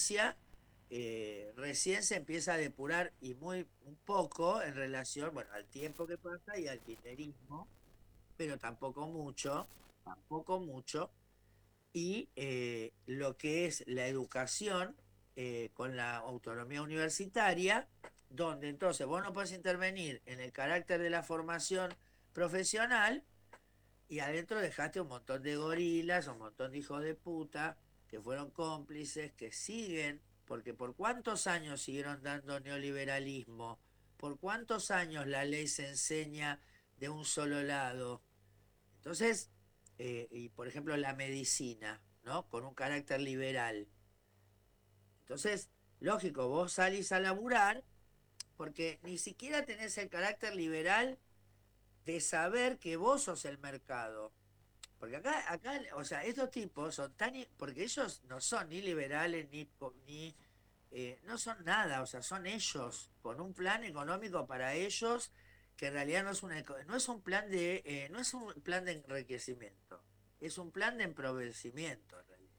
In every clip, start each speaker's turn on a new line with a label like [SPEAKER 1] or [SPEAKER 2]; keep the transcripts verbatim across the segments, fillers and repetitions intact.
[SPEAKER 1] justicia eh, recién se empieza a depurar y muy un poco en relación, bueno, al tiempo que pasa y al kirchnerismo, pero tampoco mucho, tampoco mucho, y eh, lo que es la educación eh, con la autonomía universitaria, donde entonces vos no podés intervenir en el carácter de la formación profesional y adentro dejaste un montón de gorilas, un montón de hijos de puta que fueron cómplices, que siguen, porque por cuántos años siguieron dando neoliberalismo, por cuántos años la ley se enseña de un solo lado. Entonces, eh, y por ejemplo la medicina, ¿no? Con un carácter liberal. Entonces, lógico, vos salís a laburar porque ni siquiera tenés el carácter liberal de saber que vos sos el mercado. Porque acá, acá, o sea, estos tipos son tan... Porque ellos no son ni liberales, ni... ni eh, no son nada, o sea, son ellos, con un plan económico para ellos, que en realidad no es, una, no es un plan de... Eh, no es un plan de enriquecimiento, es un plan de empobrecimiento, en realidad.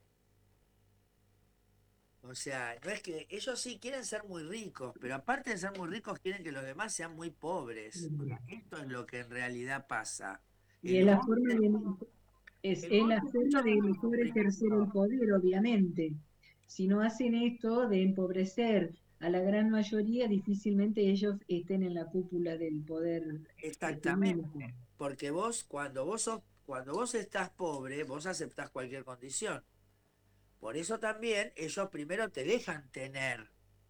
[SPEAKER 1] O sea, no es que ellos sí quieren ser muy ricos, pero aparte de ser muy ricos, quieren que los demás sean muy pobres. O sea, esto es lo que en realidad pasa.
[SPEAKER 2] Y
[SPEAKER 1] El
[SPEAKER 2] es la
[SPEAKER 1] goce,
[SPEAKER 2] forma de, es,
[SPEAKER 1] el
[SPEAKER 2] es la
[SPEAKER 1] goce de
[SPEAKER 2] forma
[SPEAKER 1] ellos
[SPEAKER 2] de
[SPEAKER 1] es el
[SPEAKER 2] mejor ejercer el
[SPEAKER 1] sufrimiento.
[SPEAKER 2] poder, obviamente. Si no hacen esto de empobrecer a la gran mayoría, difícilmente ellos estén en la cúpula del poder
[SPEAKER 1] Exactamente.
[SPEAKER 2] hegemónico.
[SPEAKER 1] Porque vos, cuando vos sos, cuando vos estás pobre, vos aceptás cualquier condición. Por eso también ellos primero te dejan tener.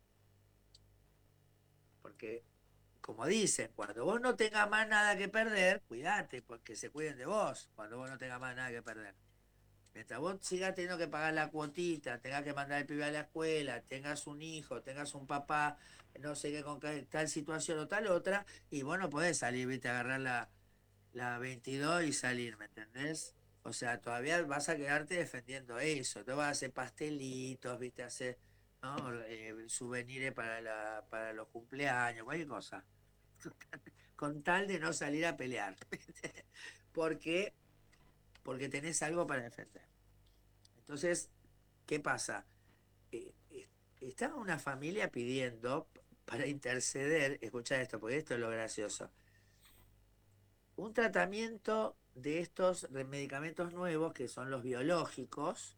[SPEAKER 1] Porque, como dicen, cuando vos no tengas más nada que perder, cuídate, porque se cuiden de vos, cuando vos no tengas más nada que perder. Mientras vos sigas teniendo que pagar la cuotita, tengas que mandar al pibe a la escuela, tengas un hijo, tengas un papá, no sé qué, con qué- tal situación o tal otra, y vos no podés salir, viste, agarrar la, la veintidós y salir, ¿me entendés? O sea, todavía vas a quedarte defendiendo eso, te vas a hacer pastelitos, viste, hacer, ¿no? Eh, souvenirs para, la, para los cumpleaños, cualquier cosa, con tal de no salir a pelear, ¿viste? Porque, porque tenés algo para defender. Entonces, ¿qué pasa? Eh, eh, estaba una familia pidiendo para interceder, escucha esto, porque esto es lo gracioso, un tratamiento de estos medicamentos nuevos, que son los biológicos,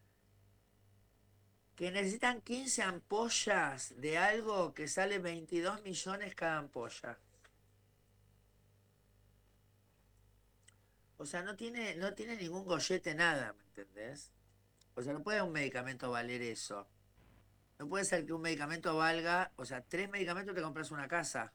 [SPEAKER 1] que necesitan quince ampollas de algo que sale veintidós millones cada ampolla. O sea, no tiene, no tiene ningún gollete nada, ¿me entendés? O sea, no puede un medicamento valer eso. No puede ser que un medicamento valga, o sea, tres medicamentos te compras una casa.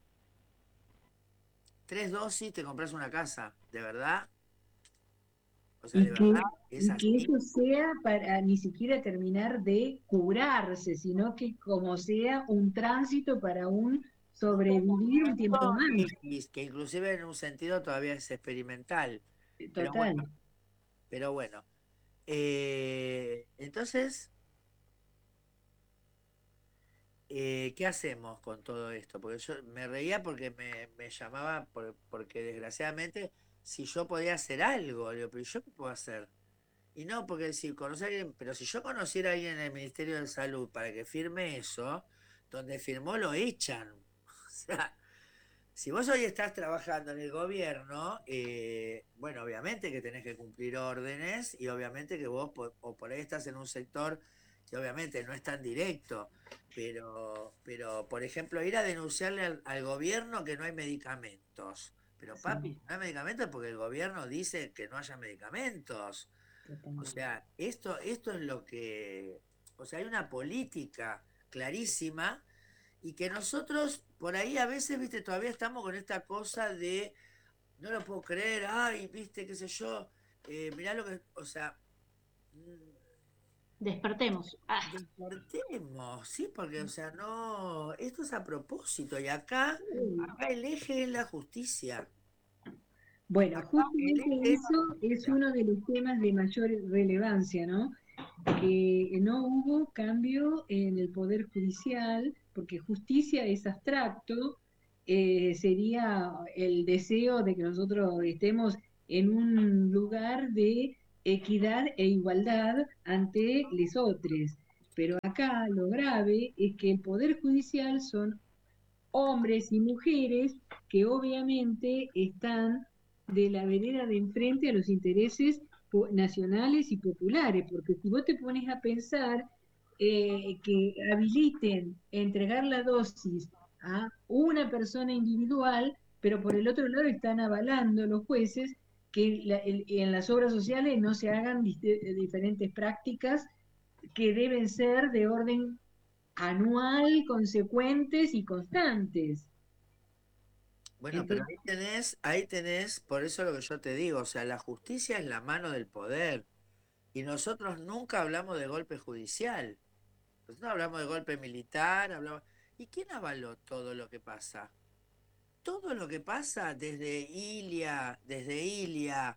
[SPEAKER 1] Tres dosis te compras una casa. ¿De verdad? O sea, ¿de
[SPEAKER 2] Y
[SPEAKER 1] verdad
[SPEAKER 2] que,
[SPEAKER 1] es
[SPEAKER 2] y que
[SPEAKER 1] así?
[SPEAKER 2] eso sea para ni siquiera terminar de curarse, sino que como sea un tránsito para un
[SPEAKER 1] Un
[SPEAKER 2] sobrevivir un
[SPEAKER 1] tratamiento
[SPEAKER 2] tiempo más.
[SPEAKER 1] X, que inclusive en un sentido todavía es experimental. Pero
[SPEAKER 2] Total.
[SPEAKER 1] bueno, pero bueno. Eh, entonces, eh, ¿qué hacemos con todo esto? Porque yo me reía porque me, me llamaba, por- porque desgraciadamente, si yo podía hacer algo, digo, pero ¿yo qué puedo hacer? Y no, porque si conocer a alguien, pero si yo conociera a alguien en el Ministerio de Salud para que firme eso, donde firmó lo echan. O sea, si vos hoy estás trabajando en el gobierno, eh, bueno, obviamente que tenés que cumplir órdenes y obviamente que vos, po- o por ahí estás en un sector que obviamente no es tan directo, pero, pero por ejemplo, ir a denunciarle al, al gobierno que no hay medicamentos. Pero papi,
[SPEAKER 2] Sí,
[SPEAKER 1] si no hay medicamentos porque el gobierno dice que no haya medicamentos. O
[SPEAKER 2] totalmente.
[SPEAKER 1] sea, esto, esto es lo que, o sea, hay una política clarísima y que nosotros por ahí a veces, viste, todavía estamos con esta cosa de, no lo puedo creer, ay, viste, qué sé yo, eh, mirá lo que, o sea, mm,
[SPEAKER 3] Despertemos. Ah,
[SPEAKER 1] despertemos, ¿sí? Porque, o sea, no, esto es a propósito y acá, acá el eje es la justicia.
[SPEAKER 2] Bueno,
[SPEAKER 1] Acá el
[SPEAKER 2] justamente
[SPEAKER 1] eje es la
[SPEAKER 2] eso es
[SPEAKER 1] justicia.
[SPEAKER 2] uno de los temas de mayor relevancia, ¿no? Que no hubo cambio en el Poder Judicial, porque justicia es abstracto, eh, sería el deseo de que nosotros estemos en un lugar de equidad e igualdad ante los otros. Pero acá lo grave es que el Poder Judicial son hombres y mujeres que obviamente están de la vereda de enfrente a los intereses nacionales y populares, porque si vos te pones a pensar eh, que habiliten entregar la dosis a una persona individual, pero por el otro lado están avalando los jueces que la, el, en las obras sociales no se hagan diferentes prácticas que deben ser de orden anual, consecuentes y constantes.
[SPEAKER 1] Bueno, pero
[SPEAKER 2] Entonces,
[SPEAKER 1] ahí tenés, ahí tenés, por eso lo que yo te digo, o sea, la justicia es la mano del poder. Y nosotros nunca hablamos de golpe judicial. Nosotros hablamos de golpe militar, hablamos... ¿Y quién avaló todo lo que pasa? Todo lo que pasa desde Ilia, desde Ilia,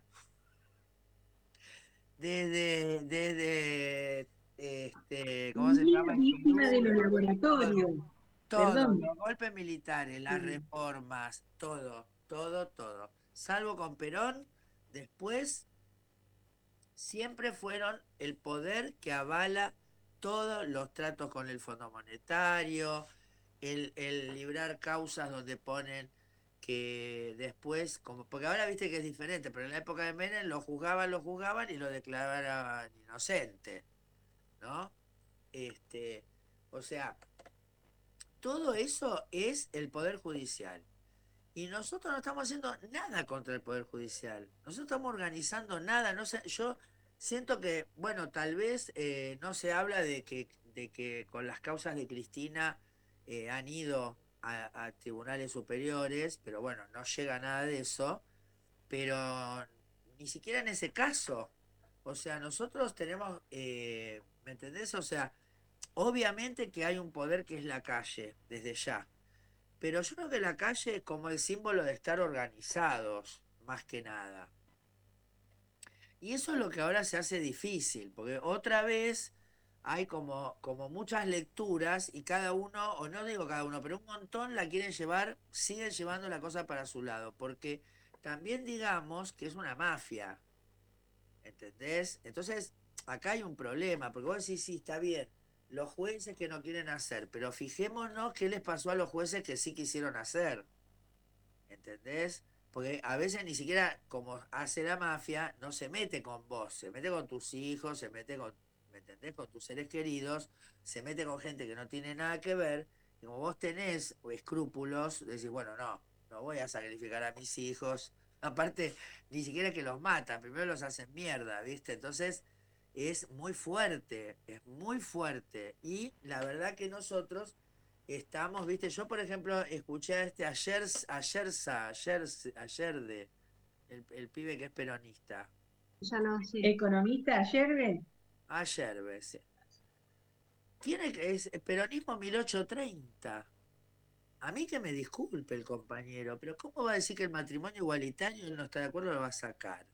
[SPEAKER 1] desde, desde, este, ¿cómo se llama?
[SPEAKER 2] víctima de los
[SPEAKER 1] Todo,
[SPEAKER 2] laboratorios,
[SPEAKER 1] todo,
[SPEAKER 2] perdón.
[SPEAKER 1] los golpes militares, las reformas, todo, todo, todo. Salvo con Perón, después siempre fueron el poder que avala todos los tratos con el Fondo Monetario, el, el librar causas donde ponen que después, como, porque ahora viste que es diferente, pero en la época de Menem lo juzgaban, lo juzgaban y lo declaraban inocente, ¿no? Este, o sea, todo eso es el Poder Judicial. Y nosotros no estamos haciendo nada contra el Poder Judicial. Nosotros estamos organizando nada. No sé, yo siento que, bueno, tal vez eh, no se habla de que, de que con las causas de Cristina eh, han ido a, a tribunales superiores, pero bueno, no llega nada de eso. Pero ni siquiera en ese caso. O sea, nosotros tenemos, eh, ¿me entendés? O sea, obviamente que hay un poder que es la calle, desde ya. Pero yo creo que la calle es como el símbolo de estar organizados, más que nada. Y eso es lo que ahora se hace difícil, porque otra vez hay como, como muchas lecturas y cada uno, o no digo cada uno, pero un montón la quieren llevar, siguen llevando la cosa para su lado, porque también digamos que es una mafia, ¿entendés? Entonces, acá hay un problema, porque vos decís, sí, está bien, los jueces que no quieren hacer, pero fijémonos qué les pasó a los jueces que sí quisieron hacer. ¿Entendés? Porque a veces ni siquiera como hace la mafia, no se mete con vos, se mete con tus hijos, se mete con, ¿me entendés? Con tus seres queridos, se mete con gente que no tiene nada que ver, y como vos tenés escrúpulos, decís, bueno, no, no voy a sacrificar a mis hijos. Aparte, ni siquiera que los matan, primero los hacen mierda, ¿viste? Entonces, es muy fuerte, es muy fuerte. Y la verdad que nosotros estamos, viste, yo por ejemplo escuché a este ayer, ayer, ayer, ayer de el, el pibe que es peronista.
[SPEAKER 3] Ya no sé.
[SPEAKER 2] Economista ayer,
[SPEAKER 1] Ayer, ves. Tiene que es peronismo mil ochocientos treinta. A mí que me disculpe el compañero, pero ¿cómo va a decir que el matrimonio igualitario él no está de acuerdo lo va a sacar?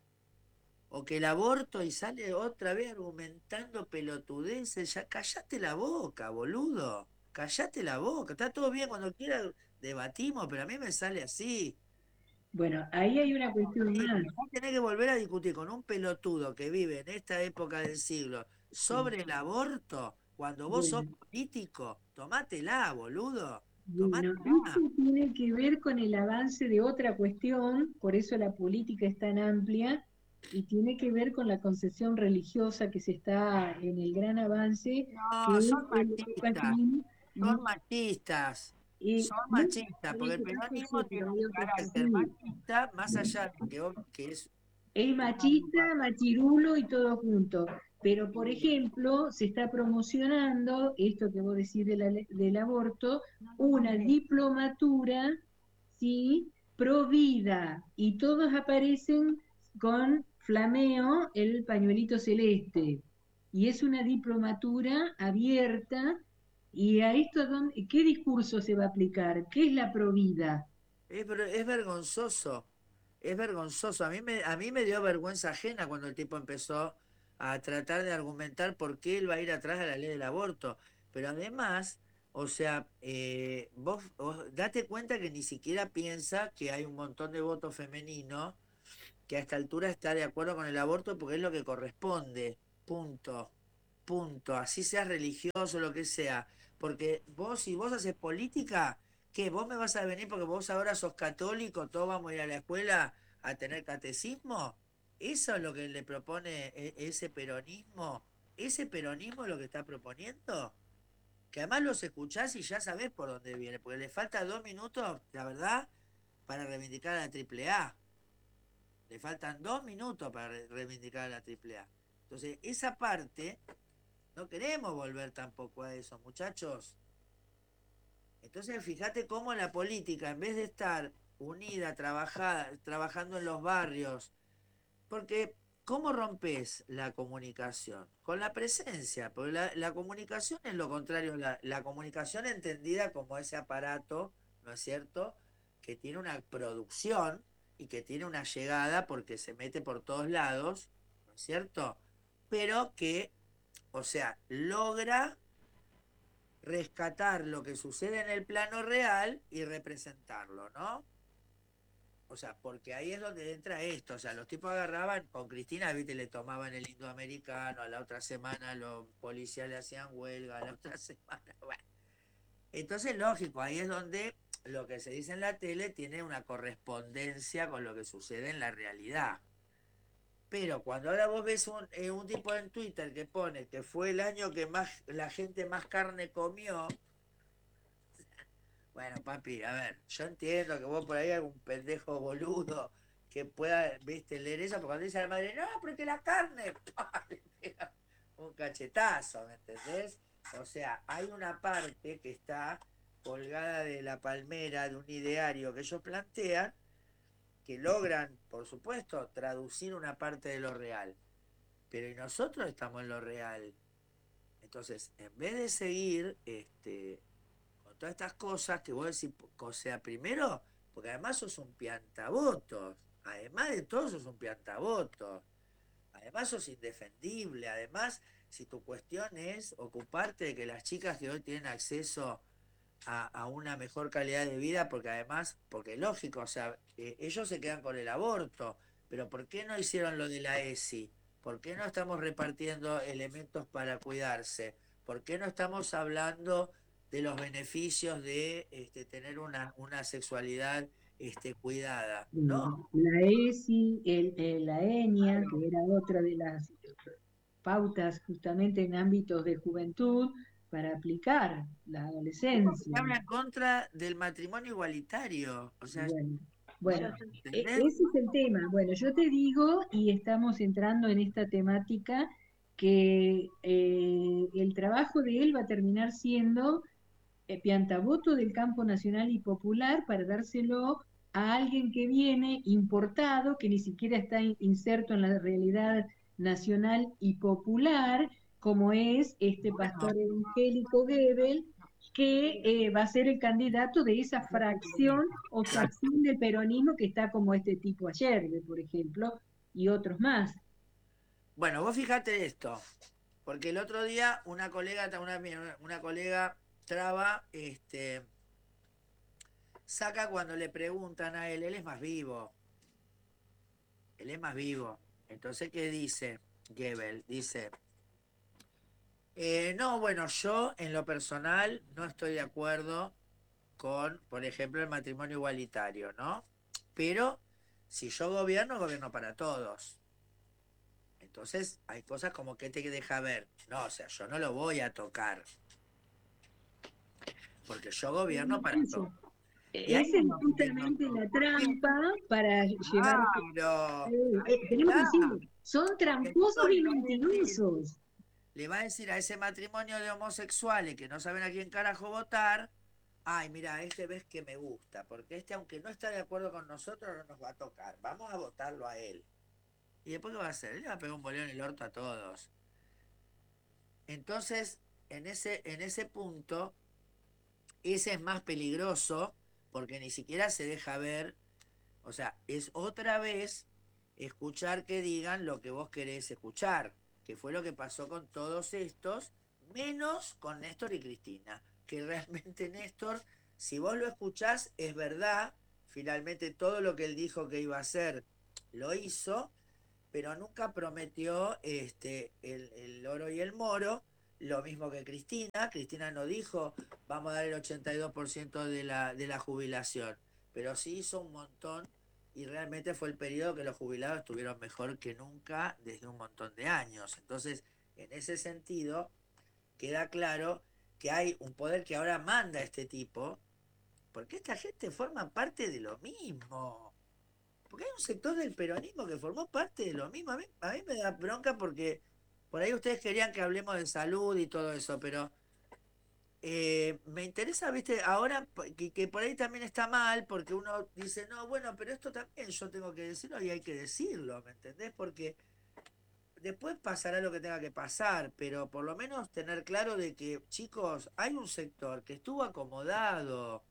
[SPEAKER 1] O que el aborto y sale otra vez argumentando pelotudeces, ya callate la boca, boludo. Callate la boca. Está todo bien cuando quiera debatimos, pero a mí me sale así.
[SPEAKER 2] bueno, ahí hay una cuestión
[SPEAKER 1] Sí,
[SPEAKER 2] más.
[SPEAKER 1] porque vos tenés que volver a discutir con un pelotudo que vive en esta época del siglo sobre el aborto, cuando vos sos
[SPEAKER 2] Bueno,
[SPEAKER 1] político, tomátela, boludo.
[SPEAKER 2] bueno,
[SPEAKER 1] Tomátela.
[SPEAKER 2] esto tiene que ver con el avance de otra cuestión, por eso la política es tan amplia, y tiene que ver con la concepción religiosa que se está en el gran avance, que
[SPEAKER 1] No,
[SPEAKER 2] es
[SPEAKER 1] son
[SPEAKER 2] el
[SPEAKER 1] machistas,
[SPEAKER 2] educación,
[SPEAKER 1] son
[SPEAKER 2] ¿no?
[SPEAKER 1] machistas,
[SPEAKER 2] Y
[SPEAKER 1] son
[SPEAKER 2] muchos
[SPEAKER 1] machistas,
[SPEAKER 2] en
[SPEAKER 1] porque el
[SPEAKER 2] ese caso sí,
[SPEAKER 1] peronismo tiene
[SPEAKER 2] pero
[SPEAKER 1] un
[SPEAKER 2] hay otros que
[SPEAKER 1] carácter
[SPEAKER 2] sí.
[SPEAKER 1] machista, más allá de que, que es
[SPEAKER 2] Es
[SPEAKER 1] una
[SPEAKER 2] machista,
[SPEAKER 1] agrupación.
[SPEAKER 2] machirulo y todo junto. Pero, por ejemplo, se está promocionando, esto que vos decís de la del aborto, una diplomatura, ¿sí? Pro vida. Y todos aparecen con flameo el pañuelito celeste. Y es una diplomatura abierta. ¿Y a esto dónde- qué discurso se va a aplicar? ¿Qué es la pro vida?
[SPEAKER 1] Es, ver- es vergonzoso, es vergonzoso. A mí me, a mí me dio vergüenza ajena cuando el tipo empezó a tratar de argumentar por qué él va a ir atrás de la ley del aborto. Pero además, o sea, eh, vos, vos date cuenta que ni siquiera piensa que hay un montón de votos femeninos que a esta altura está de acuerdo con el aborto porque es lo que corresponde. Punto. punto, así seas religioso, lo que sea. Porque vos, si vos haces política, ¿qué? ¿Vos me vas a venir porque vos ahora sos católico, todos vamos a ir a la escuela a tener catecismo? ¿Eso es lo que le propone e- ese peronismo? ¿Ese peronismo es lo que está proponiendo? Que además los escuchás y ya sabés por dónde viene, porque le falta dos minutos, la verdad, para reivindicar a la Triple A. Le faltan dos minutos para re- reivindicar a la Triple A. Entonces, esa parte, no queremos volver tampoco a eso, muchachos. Entonces, fíjate cómo la política, en vez de estar unida, trabajada, trabajando en los barrios, porque ¿cómo rompes la comunicación? Con la presencia, porque la, la comunicación es lo contrario, la, la comunicación entendida como ese aparato, ¿no es cierto?, que tiene una producción y que tiene una llegada porque se mete por todos lados, ¿no es cierto? Pero que, o sea, logra rescatar lo que sucede en el plano real y representarlo, ¿no? O sea, porque ahí es donde entra esto. O sea, los tipos agarraban, con Cristina, viste, le tomaban el indoamericano, a la otra semana los policías le hacían huelga, a la otra semana, bueno. Entonces, lógico, ahí es donde lo que se dice en la tele tiene una correspondencia con lo que sucede en la realidad. Pero cuando ahora vos ves un, eh, un tipo en Twitter que pone que fue el año que más la gente más carne comió, bueno, papi, a ver, yo entiendo que vos por ahí algún pendejo boludo que pueda, viste, leer eso, porque cuando dice a la madre, no, porque la carne, ¡pah! Le pega un cachetazo, ¿me entendés? O sea, hay una parte que está colgada de la palmera de un ideario que ellos plantean, que logran, por supuesto, traducir una parte de lo real. Pero y nosotros estamos en lo real. Entonces, en vez de seguir este, con todas estas cosas que vos decís, o sea, primero, porque además sos un piantabotos, además de todo sos un piantabotos, además sos indefendible, además, si tu cuestión es ocuparte de que las chicas que hoy tienen acceso a, a una mejor calidad de vida, porque además, porque lógico, o sea, eh, ellos se quedan con el aborto, pero ¿por qué no hicieron lo de la ESI? ¿Por qué no estamos repartiendo elementos para cuidarse? ¿Por qué no estamos hablando de los beneficios de este, tener una, una sexualidad este, cuidada?
[SPEAKER 2] Eh,
[SPEAKER 1] No,
[SPEAKER 2] La ESI, el, el- la ENIA, que era otra de las pautas justamente en ámbitos de juventud para aplicar la
[SPEAKER 1] se
[SPEAKER 2] adolescencia.
[SPEAKER 1] habla en contra del matrimonio igualitario, o sea,
[SPEAKER 2] Bueno,
[SPEAKER 3] Yo
[SPEAKER 2] bueno,
[SPEAKER 3] estoy-
[SPEAKER 2] e-
[SPEAKER 1] ¿entendés?
[SPEAKER 2] ese es el tema. Bueno, yo te digo, y estamos entrando en esta temática, que eh, el trabajo de él va a terminar siendo eh, piantaboto del campo nacional y popular para dárselo a alguien que viene importado, que ni siquiera está in- inserto en la realidad nacional y popular, como es este
[SPEAKER 1] Bueno,
[SPEAKER 2] pastor evangélico Goebbels, que eh, va a ser el candidato de esa fracción o facción del peronismo que está como este tipo ayer, por ejemplo, y otros más.
[SPEAKER 1] bueno, vos fijate esto. Porque el otro día una colega, una, una colega traba, este, saca cuando le preguntan a él, él es más vivo, él es más vivo. Entonces, ¿qué dice Goebbels? Dice, eh, no, bueno, yo en lo personal no estoy de acuerdo con, por ejemplo, el matrimonio igualitario, ¿no? Pero si yo gobierno, gobierno para todos. Entonces hay cosas como que te deja ver. No, o sea, yo no lo voy a tocar, porque yo gobierno para
[SPEAKER 2] Eso.
[SPEAKER 1] todos. Y ahí
[SPEAKER 2] Esa
[SPEAKER 1] es
[SPEAKER 2] es
[SPEAKER 1] donde
[SPEAKER 2] justamente la
[SPEAKER 1] nosotros,
[SPEAKER 2] trampa para llevar.
[SPEAKER 1] claro,
[SPEAKER 2] Eh,
[SPEAKER 1] ahí
[SPEAKER 2] eh, tenemos que
[SPEAKER 1] está.
[SPEAKER 2] decirlo, son
[SPEAKER 1] Porque el tipo
[SPEAKER 2] tramposos y
[SPEAKER 1] le va a decir,
[SPEAKER 2] mentirosos.
[SPEAKER 1] le va a decir a ese matrimonio de homosexuales que no saben a quién carajo votar, ay, mira, este ves que me gusta, porque este, aunque no está de acuerdo con nosotros, no nos va a tocar. Vamos a votarlo a él. ¿Y después qué va a hacer? Él le va a pegar un boleo en el orto a todos. Entonces, en ese, en ese punto, ese es más peligroso porque ni siquiera se deja ver. O sea, es otra vez escuchar que digan lo que vos querés escuchar, que fue lo que pasó con todos estos, menos con Néstor y Cristina, que realmente Néstor, si vos lo escuchás, es verdad, finalmente todo lo que él dijo que iba a hacer, lo hizo, pero nunca prometió este, el, el oro y el moro, lo mismo que Cristina. Cristina no dijo, vamos a dar el ochenta y dos por ciento de la, de la jubilación, pero sí hizo un montón y realmente fue el periodo que los jubilados estuvieron mejor que nunca desde un montón de años. Entonces, en ese sentido, queda claro que hay un poder que ahora manda a este tipo, porque esta gente forma parte de lo mismo. Porque hay un sector del peronismo que formó parte de lo mismo. A mí, a mí me da bronca porque por ahí ustedes querían que hablemos de salud y todo eso, pero eh, me interesa, viste, ahora que, que por ahí también está mal, porque uno dice, no, bueno, pero esto también yo tengo que decirlo y hay que decirlo, ¿me entendés? Porque después pasará lo que tenga que pasar, pero por lo menos tener claro de que, chicos, hay un sector que estuvo acomodado,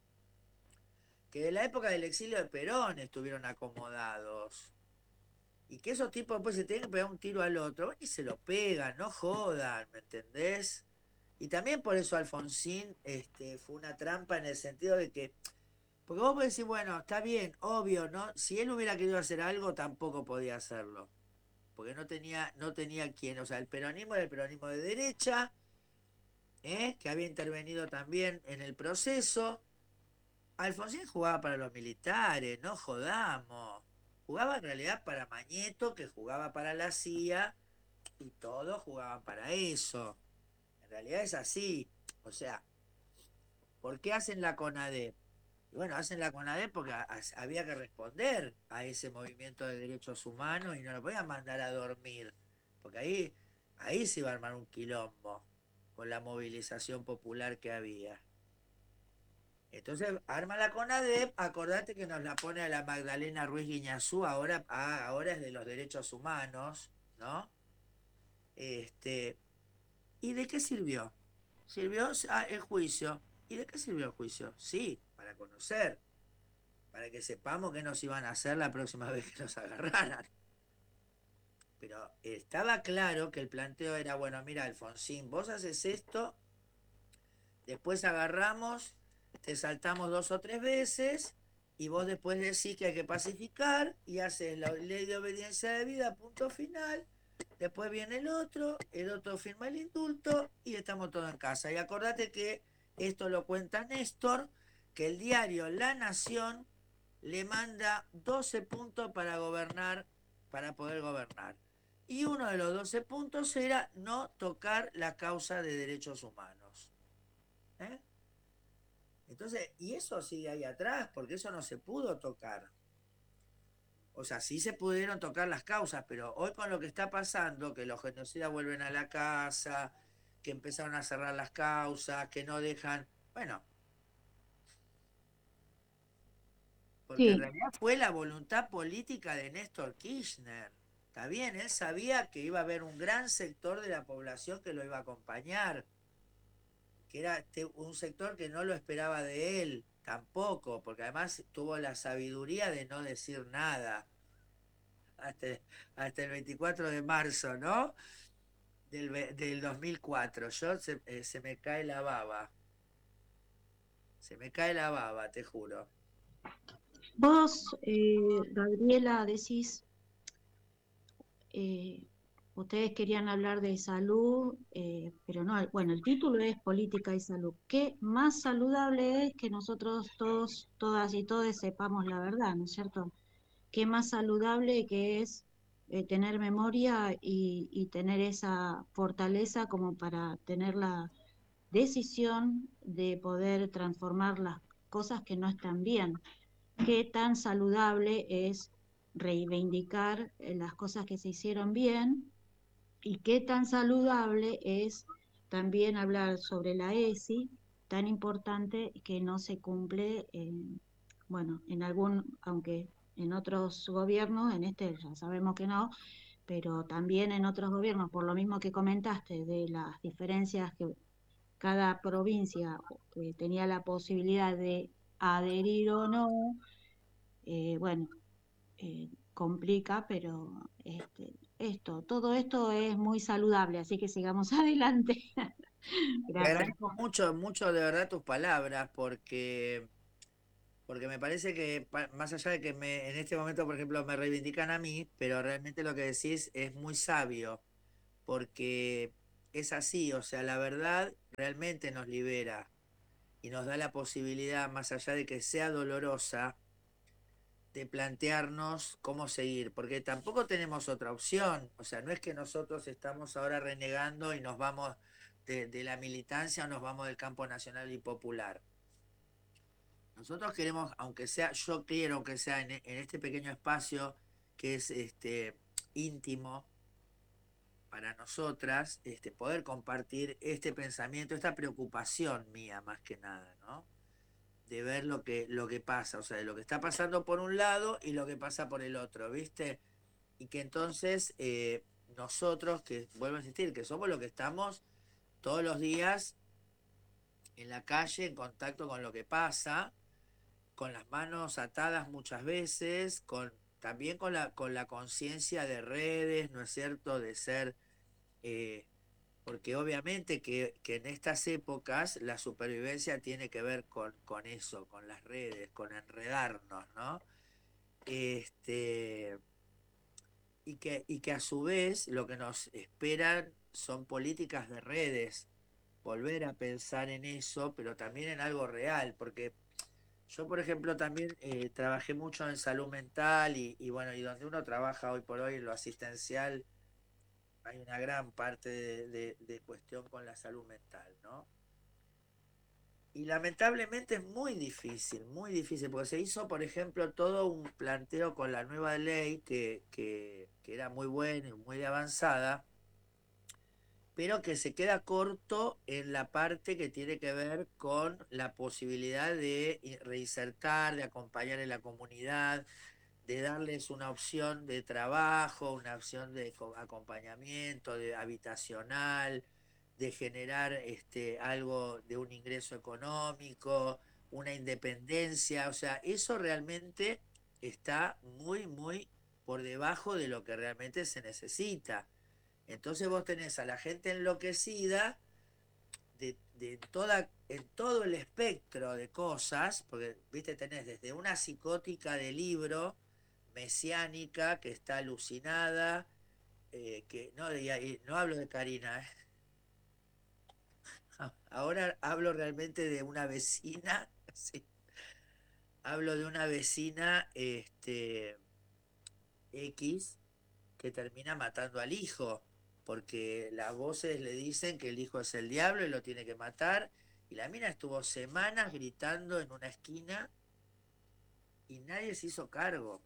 [SPEAKER 1] que de la época del exilio de Perón estuvieron acomodados. Y que esos tipos después se tienen que pegar un tiro al otro, y se lo pegan, no jodan, ¿me entendés? Y también por eso Alfonsín este, fue una trampa en el sentido de que, porque vos podés decir, bueno, está bien, obvio, ¿no? Si él hubiera querido hacer algo, tampoco podía hacerlo. Porque no tenía, no tenía quien, o sea, el peronismo era el peronismo de derecha, ¿eh? Que había intervenido también en el proceso. Alfonsín jugaba para los militares, no jodamos. Jugaba en realidad para Mañeto, que jugaba para la C I A, y todos jugaban para eso. En realidad es así. O sea, ¿por qué hacen la CONADEP? Y bueno, hacen la CONADEP porque a- a- había que responder a ese movimiento de derechos humanos y no lo podían mandar a dormir. Porque ahí, ahí se iba a armar un quilombo con la movilización popular que había. Entonces, arma la CONADEP, acordate que nos la pone a la Magdalena Ruiz Guiñazú, ahora, ah, ahora es de los derechos humanos, ¿no? Este, ¿y de qué sirvió? Sirvió ah, el juicio. ¿Y de qué sirvió el juicio? Sí, para conocer, para que sepamos qué nos iban a hacer la próxima vez que nos agarraran. Pero estaba claro que el planteo era, bueno, mira, Alfonsín, vos haces esto, después agarramos, te saltamos dos o tres veces y vos después decís que hay que pacificar y haces la ley de obediencia de vida, punto final. Después viene el otro, el otro firma el indulto y estamos todos en casa. Y acordate que esto lo cuenta Néstor, que el diario La Nación le manda doce puntos para gobernar, para poder gobernar. Y uno de los doce puntos era no tocar la causa de derechos humanos. ¿Eh? Entonces, y eso sigue ahí atrás, porque eso no se pudo tocar. O sea, sí se pudieron tocar las causas, pero hoy con lo que está pasando, que los genocidas vuelven a la casa, que empezaron a cerrar las causas, que no dejan, bueno, porque en
[SPEAKER 3] Sí,
[SPEAKER 1] realidad fue la voluntad política de Néstor Kirchner. Está bien, él sabía que iba a haber un gran sector de la población que lo iba a acompañar, que era un sector que no lo esperaba de él tampoco, porque además tuvo la sabiduría de no decir nada hasta, hasta el veinticuatro de marzo, ¿no? Del, del dos mil cuatro. Yo se, eh, se me cae la baba, se me cae la baba, te juro.
[SPEAKER 3] vos, eh, Gabriela, decís, eh, ustedes querían hablar de salud, eh, pero no, bueno, el título es Política y Salud. ¿Qué más saludable es que nosotros todos, todas y todos sepamos la verdad, ¿no es cierto? ¿Qué más saludable que es eh, tener memoria y, y tener esa fortaleza como para tener la decisión de poder transformar las cosas que no están bien? ¿Qué tan saludable es reivindicar eh, las cosas que se hicieron bien y qué tan saludable es también hablar sobre la E S I, tan importante que no se cumple, en, bueno, en algún, aunque en otros gobiernos, en este ya sabemos que no, pero también en otros gobiernos, por lo mismo que comentaste, de las diferencias que cada provincia que tenía la posibilidad de adherir o no, eh, bueno, eh, complica, pero este, esto, todo esto es muy saludable, así que sigamos adelante.
[SPEAKER 1] Te
[SPEAKER 3] Gracias.
[SPEAKER 1] agradezco mucho, mucho de verdad tus palabras, porque porque me parece que pa- más allá de que me, en este momento, por ejemplo, me reivindican a mí, pero realmente lo que decís es muy sabio, porque es así, o sea, la verdad realmente nos libera y nos da la posibilidad, más allá de que sea dolorosa, de plantearnos cómo seguir, porque tampoco tenemos otra opción, o sea, no es que nosotros estamos ahora renegando y nos vamos de, de la militancia o nos vamos del campo nacional y popular. Nosotros queremos, aunque sea, yo quiero, aunque sea en, en este pequeño espacio que es este íntimo para nosotras, este, poder compartir este pensamiento, esta preocupación mía más que nada, ¿no? De ver lo que, lo que pasa, o sea, de lo que está pasando por un lado y lo que pasa por el otro, ¿viste? Y que entonces eh, nosotros, que vuelvo a insistir, que somos los que estamos todos los días en la calle en contacto con lo que pasa, con las manos atadas muchas veces, con también con la, con la conciencia de redes, ¿no es cierto?, de ser, eh, porque obviamente que, que en estas épocas la supervivencia tiene que ver con, con eso, con las redes, con enredarnos, ¿no? Este, y que, y que a su vez lo que nos esperan son políticas de redes, volver a pensar en eso, pero también en algo real, porque yo, por ejemplo, también eh, trabajé mucho en salud mental y, y bueno, y donde uno trabaja hoy por hoy en lo asistencial, hay una gran parte de, de- de cuestión con la salud mental, ¿no? Y lamentablemente es muy difícil, muy difícil, porque se hizo, por ejemplo, todo un planteo con la nueva ley que, que, que era muy buena y muy avanzada, pero que se queda corto en la parte que tiene que ver con la posibilidad de i- reinsertar, de acompañar en la comunidad, de darles una opción de trabajo, una opción de co- acompañamiento, de habitacional, de generar este, algo de un ingreso económico, una independencia, o sea, eso realmente está muy, muy por debajo de lo que realmente se necesita. Entonces vos tenés a la gente enloquecida de, de toda, en todo el espectro de cosas, porque, viste, tenés desde una psicótica de libro, mesiánica, que está alucinada, eh, que no, y- y no hablo de Karina, ¿eh? Ahora hablo realmente de una vecina, sí, hablo de una vecina este, X que termina matando al hijo, porque las voces le dicen que el hijo es el diablo y lo tiene que matar, y la mina estuvo semanas gritando en una esquina y nadie se hizo cargo,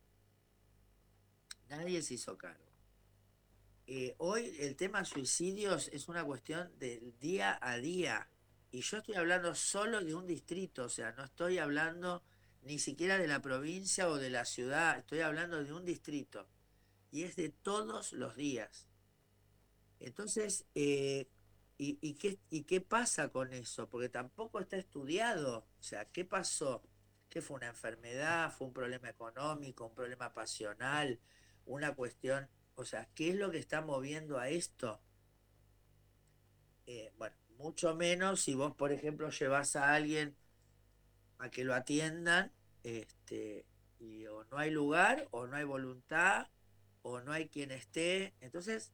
[SPEAKER 1] nadie se hizo cargo. Eh, hoy el tema suicidios es una cuestión del día a día, y yo estoy hablando solo de un distrito, o sea, no estoy hablando ni siquiera de la provincia o de la ciudad, estoy hablando de un distrito, y es de todos los días. Entonces, eh, ¿y, y qué, ¿y qué pasa con eso? Porque tampoco está estudiado. O sea, ¿qué pasó? ¿Qué fue una enfermedad? ¿Fue un problema económico? ¿Un problema pasional? ¿Una cuestión? O sea, ¿qué es lo que está moviendo a esto? Eh, bueno, mucho menos si vos, por ejemplo, llevas a alguien a que lo atiendan, este, y o no hay lugar, o no hay voluntad, o no hay quien esté. Entonces,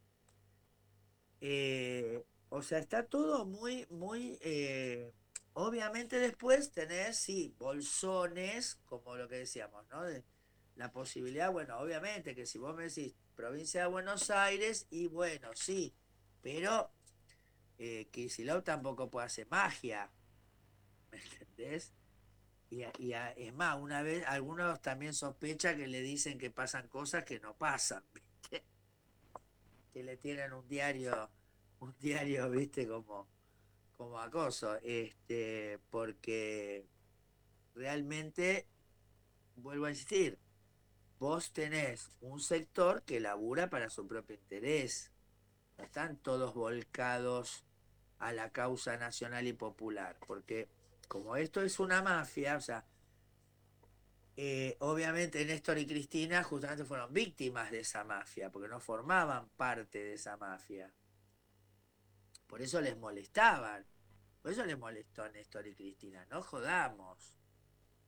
[SPEAKER 1] Eh, o sea, está todo muy, muy... eh, obviamente después tenés, sí, bolsones, como lo que decíamos, ¿no? De la posibilidad, bueno, obviamente que si vos me decís provincia de Buenos Aires, y bueno, sí, pero eh, Kicillof tampoco puede hacer magia, ¿me entendés? Y, a- y a- es más, una vez, algunos también sospechan que le dicen que pasan cosas que no pasan, ¿viste? Que le tienen un diario, un diario, ¿viste? Como como acoso, este, porque realmente, vuelvo a insistir, vos tenés un sector que labura para su propio interés, no están todos volcados a la causa nacional y popular, porque como esto es una mafia, o sea, eh, obviamente Néstor y Cristina justamente fueron víctimas de esa mafia, porque no formaban parte de esa mafia, por eso les molestaban, por eso les molestó a Néstor y Cristina, no jodamos.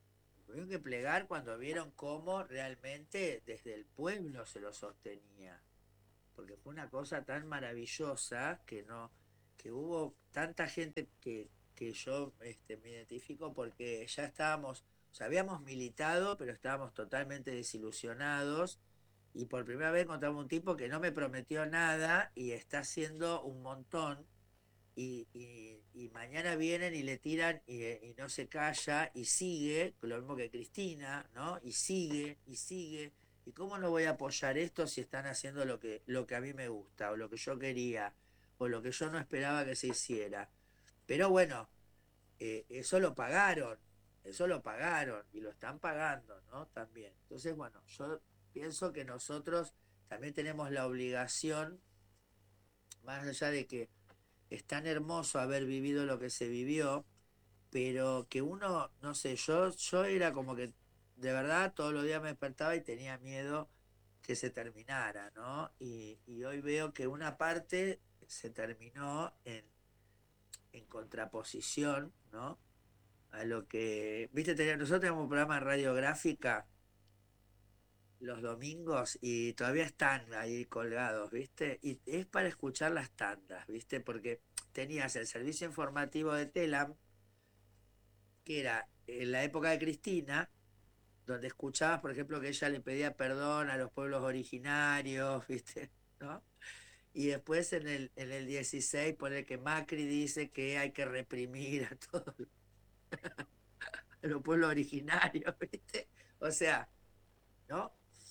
[SPEAKER 1] Tuvieron que plegar cuando vieron cómo realmente desde el pueblo se lo sostenía, porque fue una cosa tan maravillosa que no, que hubo tanta gente que, que yo este, me identifico porque ya estábamos, o sea, habíamos militado, pero estábamos totalmente desilusionados. Y por primera vez encontramos un tipo que no me prometió nada y está haciendo un montón. Y, y- y mañana vienen y le tiran y, y no se calla y sigue, lo mismo que Cristina, ¿no? Y sigue, y sigue. ¿Y cómo no voy a apoyar esto si están haciendo lo que, lo que a mí me gusta, o lo que yo quería, o lo que yo no esperaba que se hiciera? Pero bueno, eh, eso lo pagaron, eso lo pagaron y lo están pagando, ¿no? También. Entonces, bueno, yo pienso que nosotros también tenemos la obligación, más allá de que es tan hermoso haber vivido lo que se vivió, pero que uno, no sé, yo, yo era como que de verdad todos los días me despertaba y tenía miedo que se terminara, ¿no? Y, y hoy veo que una parte se terminó en, en contraposición, ¿no? A lo que, viste, tenía- nosotros tenemos un programa de radiográfica los domingos y todavía están ahí colgados, ¿viste? Y es para escuchar las tandas, ¿viste? Porque tenías el servicio informativo de Telam, que era en la época de Cristina, donde escuchabas, por ejemplo, que ella le pedía perdón a los pueblos originarios, ¿viste? ¿No? Y después en el, en el dieciséis pone que Macri dice que hay que reprimir a todos los pueblos originarios, ¿viste? O sea, ¿no?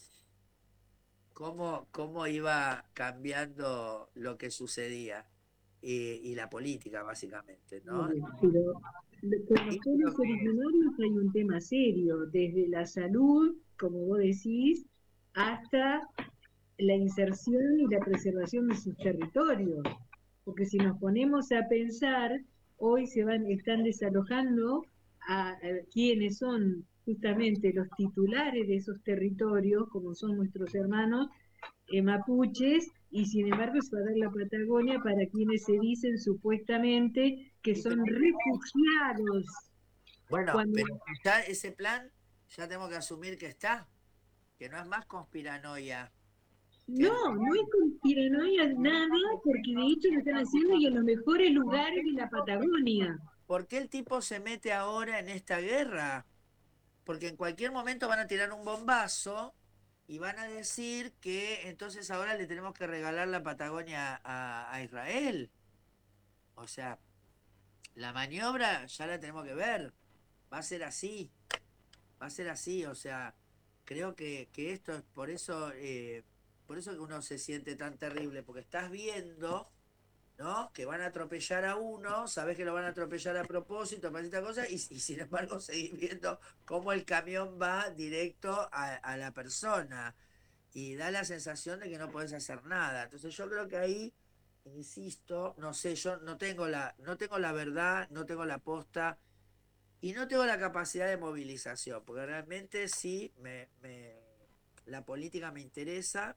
[SPEAKER 1] Cómo, cómo iba cambiando lo que sucedía y, y la política, básicamente, ¿no?
[SPEAKER 2] Obvio, pero lo- con los
[SPEAKER 1] Y
[SPEAKER 2] pueblos
[SPEAKER 1] creo que,
[SPEAKER 2] originarios hay un tema serio, desde la salud, como vos decís, hasta la inserción y la preservación de sus territorios. Porque si nos ponemos a pensar, hoy se van, están desalojando a, a quienes son justamente los titulares de esos territorios, como son nuestros hermanos eh, mapuches, y sin embargo se va a dar la Patagonia para quienes se dicen supuestamente que
[SPEAKER 1] y
[SPEAKER 2] son
[SPEAKER 1] pero,
[SPEAKER 2] refugiados.
[SPEAKER 1] bueno,
[SPEAKER 2] Cuando
[SPEAKER 1] pero ya ese plan, ya tenemos que asumir que está, que no es más conspiranoia, que es
[SPEAKER 2] no, no es conspiranoia nada, porque de hecho lo están haciendo y en los mejores lugares de la Patagonia.
[SPEAKER 1] ¿por qué el tipo se mete ahora en esta guerra? Porque en cualquier momento van a tirar un bombazo y van a decir que entonces ahora le tenemos que regalar la Patagonia a, a Israel. O sea, la maniobra ya la tenemos que ver. Va a ser así, va a ser así. O sea, creo que, que esto es por eso, eh, por eso que uno se siente tan terrible, porque estás viendo, ¿no? Que van a atropellar a uno, sabes que lo van a atropellar a propósito, para esta cosa, y, y sin embargo seguís viendo cómo el camión va directo a, a la persona. Y da la sensación de que no podés hacer nada. Entonces yo creo que ahí, insisto, no sé, yo no tengo la, no tengo la verdad, no tengo la posta y no tengo la capacidad de movilización, porque realmente sí me, me- la política me interesa.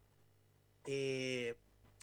[SPEAKER 1] eh,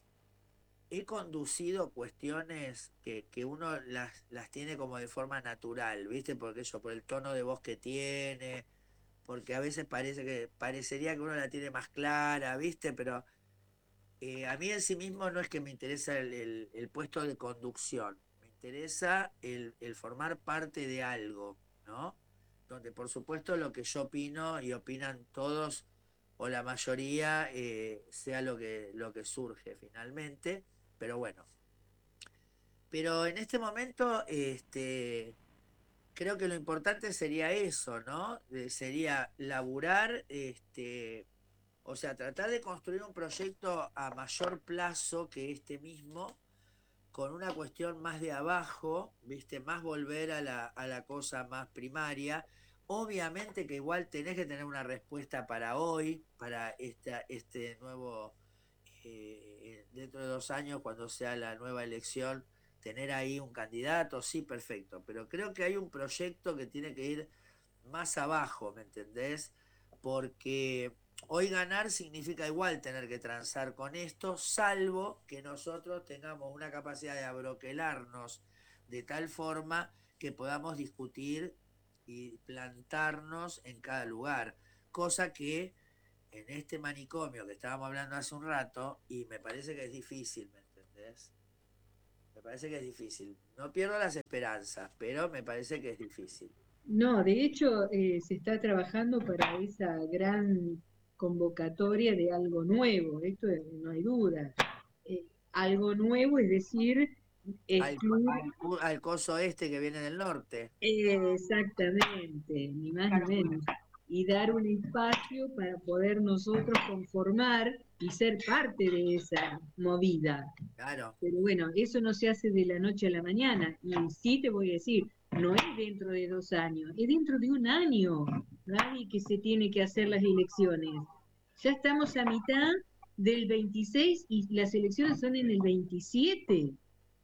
[SPEAKER 1] He conducido cuestiones que, que uno las, las tiene como de forma natural, ¿viste? Porque eso, por el tono de voz que tiene, porque a veces parece que parecería que uno la tiene más clara, ¿viste? Pero eh, a mí en sí mismo no es que me interesa el, el- el puesto de conducción, me interesa el, el formar parte de algo, ¿no? Donde por supuesto lo que yo opino y opinan todos o la mayoría eh, sea lo que, lo que surge finalmente, pero bueno. Pero en este momento, este, creo que lo importante sería eso, ¿no? Eh, sería laburar, este, o sea, tratar de construir un proyecto a mayor plazo que este mismo, con una cuestión más de abajo, ¿viste? Más volver a la, a la cosa más primaria. Obviamente que igual tenés que tener una respuesta para hoy, para esta, este nuevo, eh, dentro de dos años, cuando sea la nueva elección, tener ahí un candidato, sí, perfecto. Pero creo que hay un proyecto que tiene que ir más abajo, ¿me entendés? Porque hoy ganar significa igual tener que transar con esto, salvo que nosotros tengamos una capacidad de abroquelarnos de tal forma que podamos discutir y plantarnos en cada lugar, cosa que en este manicomio que estábamos hablando hace un rato, y me parece que es difícil, ¿me entendés? Me parece que es difícil. No pierdo las esperanzas, pero me parece que es difícil.
[SPEAKER 2] No, de hecho, eh, se está trabajando para esa gran convocatoria de algo nuevo, esto es- no hay duda. Eh, Algo nuevo, es decir,
[SPEAKER 1] Al,
[SPEAKER 2] excluir.
[SPEAKER 1] al, cu- al coso este que viene del norte.
[SPEAKER 2] Exactamente, ni más ni menos. Y dar un espacio para poder nosotros conformar y ser parte de esa movida.
[SPEAKER 1] Claro,
[SPEAKER 2] Pero bueno, eso no se hace de la noche a la mañana. Y sí te voy a decir, no es dentro de dos años, es dentro de un año, Gaby, que se tiene que hacer las elecciones. Ya estamos a mitad del veintiséis y las elecciones son en el veintisiete.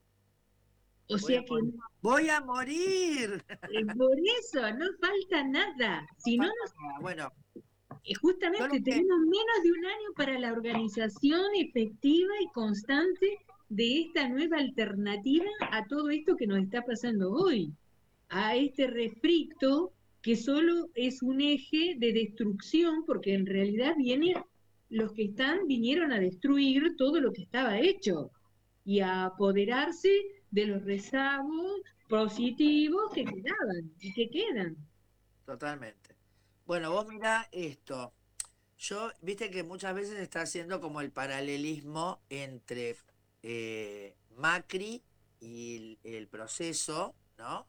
[SPEAKER 2] O
[SPEAKER 1] voy a
[SPEAKER 2] sea que
[SPEAKER 1] morir. ¡Voy a morir!
[SPEAKER 2] eh, por eso no falta nada.
[SPEAKER 1] No
[SPEAKER 2] Si no,
[SPEAKER 1] falta
[SPEAKER 2] nos,
[SPEAKER 1] nada. Bueno,
[SPEAKER 2] eh,
[SPEAKER 1] yo lo
[SPEAKER 2] justamente
[SPEAKER 1] que...
[SPEAKER 2] tenemos menos de un año para la organización efectiva y constante de esta nueva alternativa a todo esto que nos está pasando hoy, a este refrito que solo es un eje de destrucción, porque en realidad viene, los que están vinieron a destruir todo lo que estaba hecho y a apoderarse de los rezagos positivos que quedaban y que quedan.
[SPEAKER 1] Totalmente. Bueno, vos mirá esto. Yo, viste que muchas veces está haciendo como el paralelismo entre eh, Macri y el, el proceso, ¿no?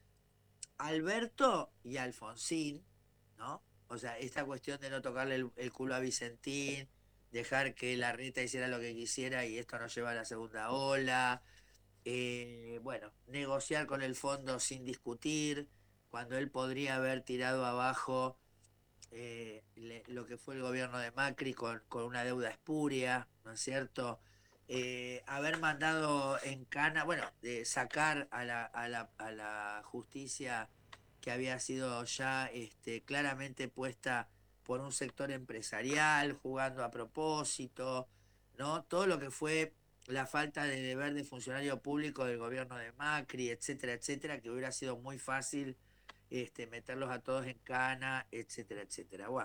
[SPEAKER 1] Alberto y Alfonsín, ¿no? O sea, esta cuestión de no tocarle el, el culo a Vicentín, dejar que Larreta hiciera lo que quisiera y esto nos lleva a la segunda ola, eh, bueno, negociar con el fondo sin discutir, cuando él podría haber tirado abajo eh, le- lo que fue el gobierno de Macri con, con una deuda espuria, ¿no es cierto? Eh, haber mandado en cana, bueno, de sacar a la, a la, a la justicia que había sido ya este, claramente puesta por un sector empresarial, jugando a propósito, ¿no? Todo lo que fue la falta de deber de funcionario público del gobierno de Macri, etcétera, etcétera, que hubiera sido muy fácil este, meterlos a todos en cana, etcétera, etcétera. Bueno.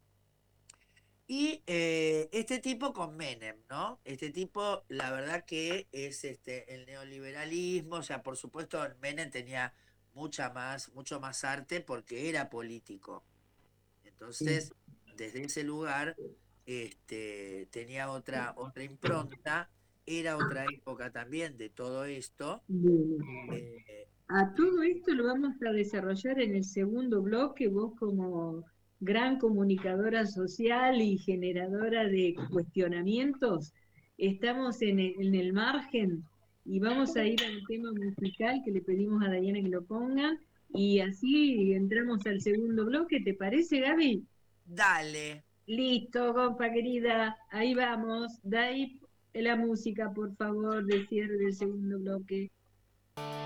[SPEAKER 1] Y eh, este tipo con Menem, ¿no? Este tipo, la verdad que es este, el neoliberalismo, o sea, por supuesto, Menem tenía mucha más, mucho más arte porque era político.
[SPEAKER 2] Sí.
[SPEAKER 1] Entonces, desde ese lugar, este, tenía otra, otra impronta, era otra época también de todo esto.
[SPEAKER 2] Bueno,
[SPEAKER 1] eh,
[SPEAKER 2] a todo esto lo vamos a desarrollar en el segundo bloque, vos como gran comunicadora social y generadora de cuestionamientos, estamos en el, en el margen y vamos a ir al tema musical que le pedimos a Dayana que lo ponga y así entramos al segundo bloque, ¿te parece, Gaby?
[SPEAKER 1] Dale.
[SPEAKER 2] Listo, compa querida, ahí vamos, da ahí la música, por favor, de cierre del segundo bloque.